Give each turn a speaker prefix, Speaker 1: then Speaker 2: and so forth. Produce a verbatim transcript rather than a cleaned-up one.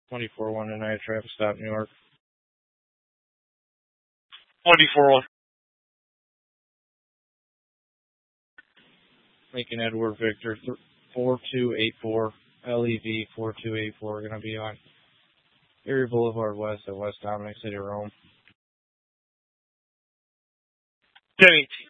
Speaker 1: twenty-four one tonight, traffic stop, New York.
Speaker 2: twenty-four one.
Speaker 1: Lincoln Edward Victor, four two eight four, L E V four two eight four, going to be on Erie Boulevard West at West Dominic City, Rome.
Speaker 2: ten eighteen.